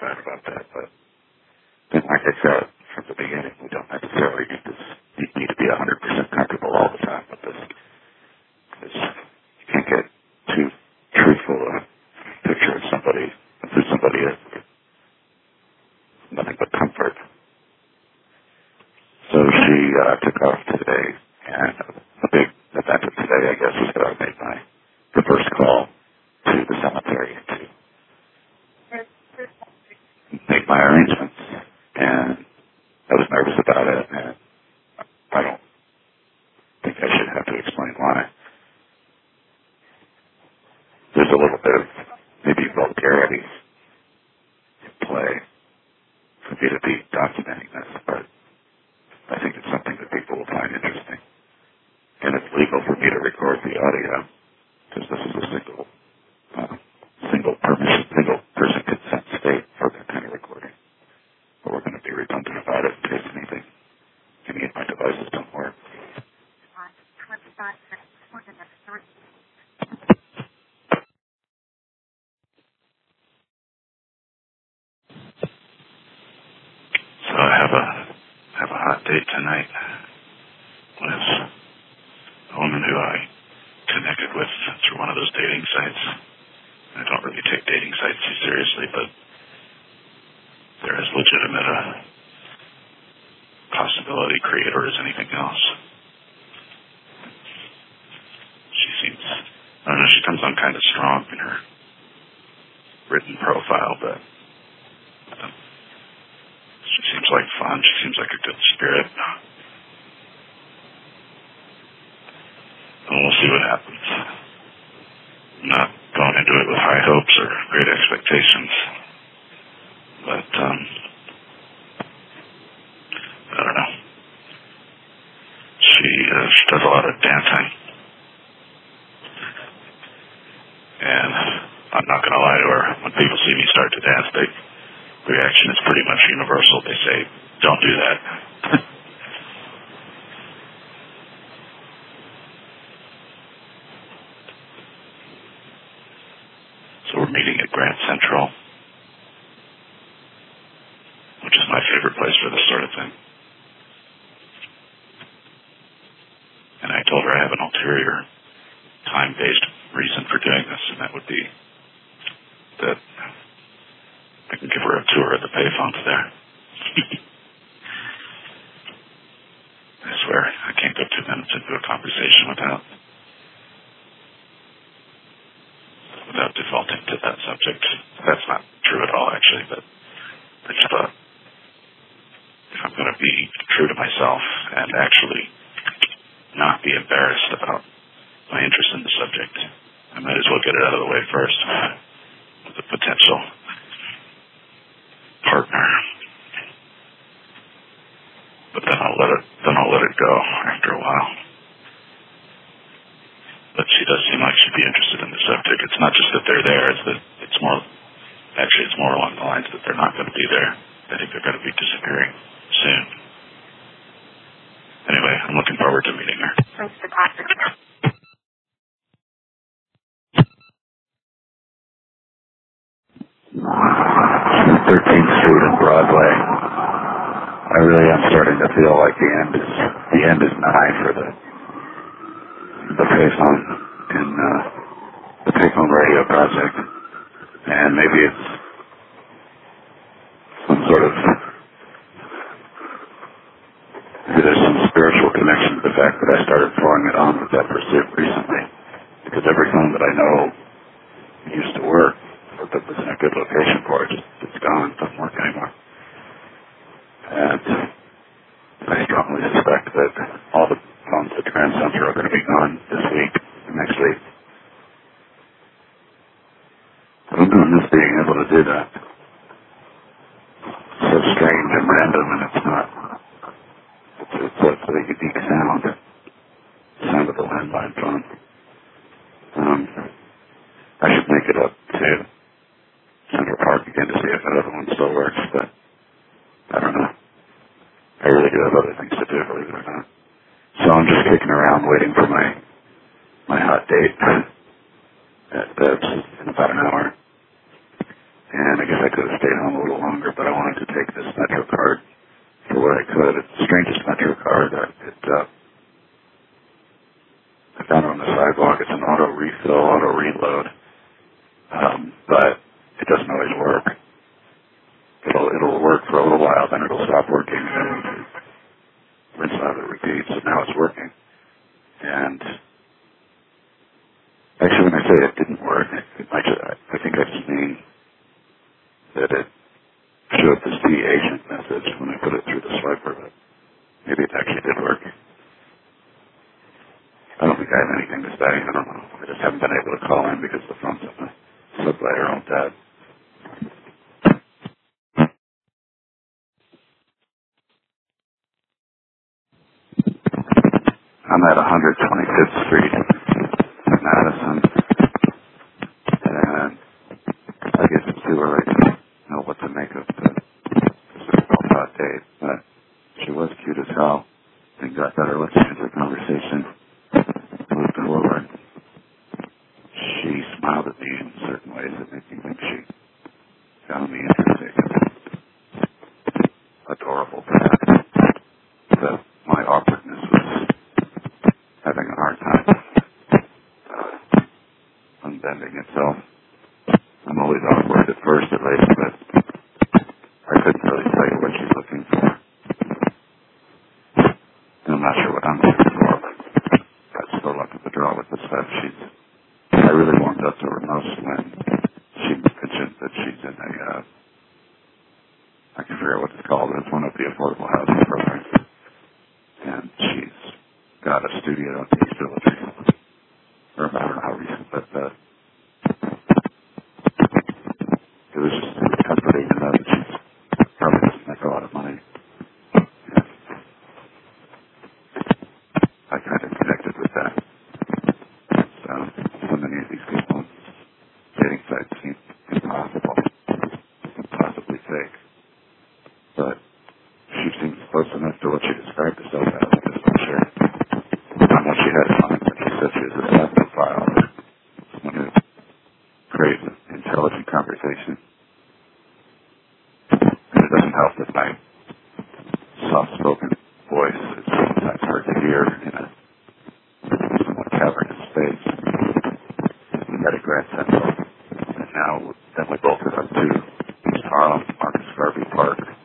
bad about that. But then, like I said from the beginning, we don't necessarily need to be 100% comfortable all the time with this. Because you can't get too truthful a picture of somebody, of who somebody is. Nothing but comfort. So she took off today, and a big event of today, I guess, was that I made the first call to the cemetery to make my arrangements. And I was nervous about it, and I don't think I should have to explain why. There's a little bit of maybe vulgarity in play for me to be documenting this, but I think it's something that people will find interesting. And it's legal for me to record the audio, because this is a single person consent state for that kind of recording. But we're going to be redundant about it in case any of my devices don't work. So I have a hot date tonight with a woman who I connected with through one of those dating sites. I don't really take dating sites too seriously, but they're as legitimate a possibility creator as anything else. I don't know, she comes on kind of strong in her written profile, but she seems like fun. She seems like a good spirit. And we'll see what happens. I'm not going into it with high hopes or great expectations. But, I don't know. She does a lot of dancing. And I'm not going to lie to her. When people see me start to dance, the reaction is pretty much universal. They say, don't do that. So we're meeting at Grand Central, which is my favorite place for this sort of thing. And I told her I have an ulterior, time-based reason for doing this, and that would be that I can give her a tour of the payphones there. I swear, I can't go 2 minutes into a conversation without defaulting to that subject. That's not true at all, actually, but I just thought if I'm going to be true to myself and actually not be embarrassed about my interest in the subject, I might as well get it out of the way first with a potential partner. But then I'll let it go after a while. But she does seem like she'd be interested in the subject. It's not just that they're there, it's more along the lines that they're not going to be there. I think they're going to be disappearing soon. Anyway, I'm looking forward to meeting her. 13th Street and Broadway. I really am starting to feel like the end is nigh for the payphone in the payphone radio project, and maybe it's some sort of there's some spiritual connection to the fact that I started throwing it on with that pursuit recently, because every phone that I know used to work, or that was in a good location for it, it's gone, it doesn't work anymore. And I strongly suspect that all the phones at Grand Central are going to be gone this week and next week. I don't know, just being able to do that. It's so strange and random, and it's not. It's a unique sound. The sound of the landline phone. I should make it up to Central Park again to see if that other one still works, but I don't know. I really do have other things to do, believe it or not. So I'm just kicking around waiting for my hot date at in about an hour. And I guess I could have stayed home a little longer. that it showed the C agent message when I put it through the swiper, but maybe it actually did work. I don't think I have anything to say. I don't know. I just haven't been able to call in because the phone's in the subway or on dead. I'm at 125th Street in Madison, and I guess it's too early to know what to make of the so-called hot date, but she was cute as hell and got better looking as the conversation moved forward. She smiled at me in certain ways that made me think she found me interesting and adorable, perhaps. But my awkwardness was having a hard time unbending itself. I'm always awkward at first, at least, but I couldn't really tell you what she's looking for. And I'm not sure what I'm looking for, but that's the luck of the draw with this stuff. I really warmed up to her most when she mentioned that she's in I can figure out what it's called, but it's one of the affordable housing programs. And she's got a studio in the East Village recently. Or I don't know how recent, but it was just comforting to know that she's probably doesn't make a lot of money. And I kind of connected with that. So many of these people on dating sites seem impossible, impossibly fake. But she seems close enough to what she described herself as, I guess I'm sure. Not what she had in mind when she said she was a psychophile, someone who creates an intelligent conversation. And it doesn't help that my soft-spoken voice is sometimes hard to hear in a somewhat cavernous space. We met at Grand Central, and now then we bolted up to East Harlem, Marcus Garvey Park.